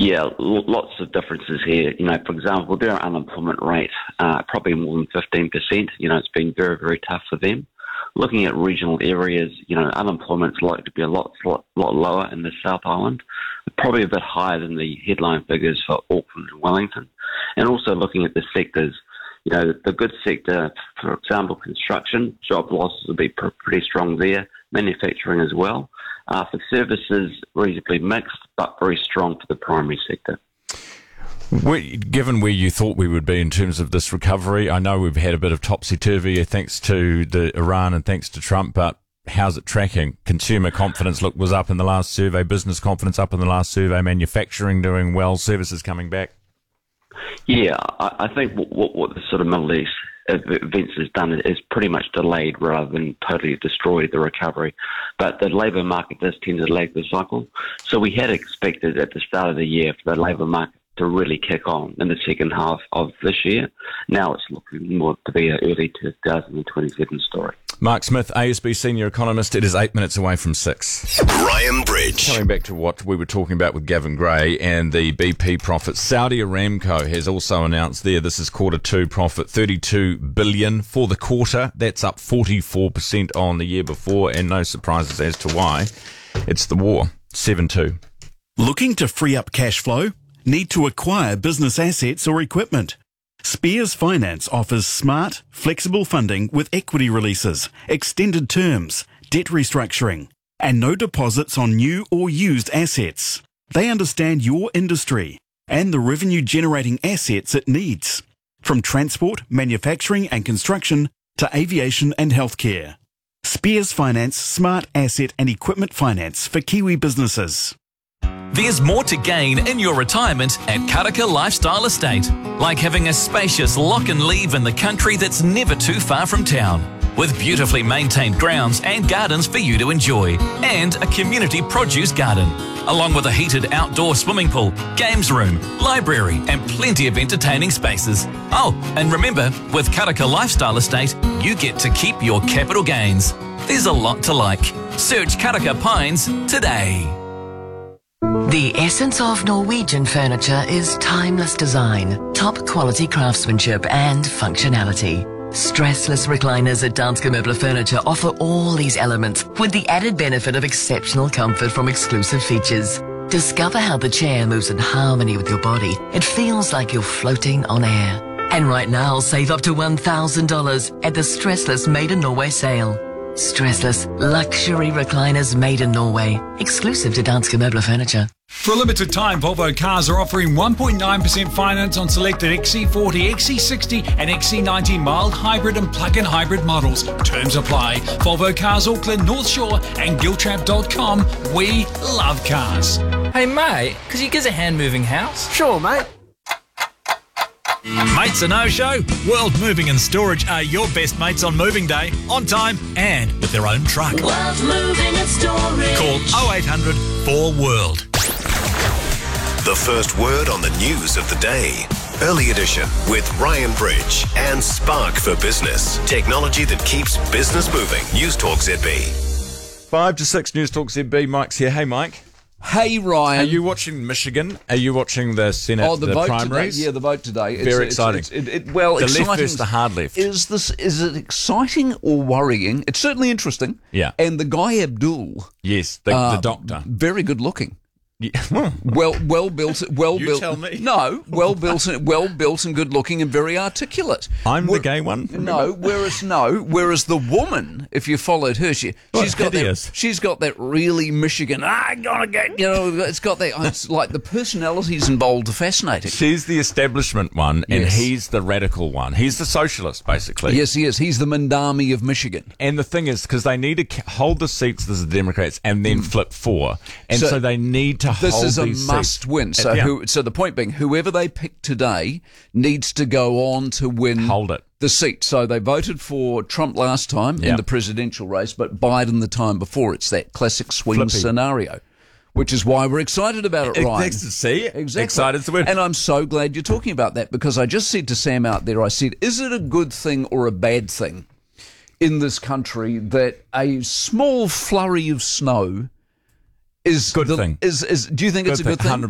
Yeah, lots of differences here. For example, their unemployment rate, probably more than 15%. It's been very, very tough for them. Looking at regional areas, unemployment's likely to be a lot lower in the South Island, probably a bit higher than the headline figures for Auckland and Wellington. And also looking at the sectors, the good sector, for example, construction, job losses will be pretty strong there, manufacturing as well. For services, reasonably mixed, but very strong for the primary sector. Given where you thought we would be in terms of this recovery, I know we've had a bit of topsy-turvy thanks to the Iran and thanks to Trump, but how's it tracking? Consumer confidence was up in the last survey, business confidence up in the last survey, manufacturing doing well, services coming back. Yeah, I think what the sort of Middle East events has done is pretty much delayed rather than totally destroyed the recovery. But the labour market does tend to lag the cycle. So we had expected at the start of the year for the labour market to really kick on in the second half of this year. Now it's looking more to be an early 2027 story. Mark Smith, ASB Senior Economist. It is 8 minutes away from 6. Ryan Bridge. Coming back to what we were talking about with Gavin Gray and the BP profits, Saudi Aramco has also announced this is Q2 profit, $32 billion for the quarter. That's up 44% on the year before, and no surprises as to why. It's the war. 7-2. Looking to free up cash flow? Need to acquire business assets or equipment? Spears Finance offers smart, flexible funding with equity releases, extended terms, debt restructuring, and no deposits on new or used assets. They understand your industry and the revenue-generating assets it needs, from transport, manufacturing and construction to aviation and healthcare. Spears Finance smart asset and equipment finance for Kiwi businesses. There's more to gain in your retirement at Karaka Lifestyle Estate, like having a spacious lock and leave in the country that's never too far from town, with beautifully maintained grounds and gardens for you to enjoy, and a community produce garden, along with a heated outdoor swimming pool, games room, library and plenty of entertaining spaces. Oh, and remember, with Karaka Lifestyle Estate, you get to keep your capital gains. There's a lot to like. Search Karaka Pines today. The essence of Norwegian furniture is timeless design, top quality craftsmanship and functionality. Stressless recliners at Danske Møbler Furniture offer all these elements with the added benefit of exceptional comfort from exclusive features. Discover how the chair moves in harmony with your body. It feels like you're floating on air. And right now, save up to $1,000 at the Stressless Made in Norway sale. Stressless luxury recliners made in Norway, exclusive to Danske Møbler Furniture. For a limited time, Volvo Cars are offering 1.9% finance on selected XC40, XC60 and XC90 mild hybrid and plug-in hybrid models. Terms apply. Volvo Cars Auckland, North Shore and Giltrap.com. We love cars. Hey mate, could you give us a hand moving house? Sure mate. Mates a no-show? World Moving and Storage are your best mates on moving day, on time and with their own truck. World Moving and Storage. Call 0800 4WORLD. The first word on the news of the day. Early edition with Ryan Bridge and Spark for Business. Technology that keeps business moving. News Talk ZB. 5 to 6 News Talk ZB. Mike's here. Hey, Mike. Hey, Ryan. Are you watching Michigan? Are you watching the Senate, the vote primaries? Today. Yeah, the vote today. Very exciting. Well, the exciting. left versus the hard left. Is it exciting or worrying? It's certainly interesting. Yeah. And the guy Abdul. Yes, the doctor. Very good looking. Yeah. well built. You tell me. No, well built and good looking and very articulate. I'm the gay one. Whereas the woman, if you followed her, she's got that really Michigan. I'm gonna get it's got that. It's like the personalities involved are fascinating. She's the establishment one, and Yes. he's the radical one. He's the socialist, basically. Yes, he is. He's the Mandami of Michigan. And the thing is, because they need to hold the seats as the Democrats and then flip 4, and so they need to. This is a must-win. So, the point being, whoever they pick today needs to go on to win the seat. So they voted for Trump last time in the presidential race, but Biden the time before. It's that classic swing scenario, which is why we're excited about it, Ryan. See? Exactly. Excited to win. And I'm so glad you're talking about that, because I just said to Sam out there, I said, is it a good thing or a bad thing in this country that a small flurry of snow is good thing. Do you think it's a good thing?